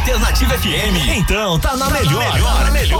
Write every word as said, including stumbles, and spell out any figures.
Alternativa F M. Então tá na melhor. Tá na melhor.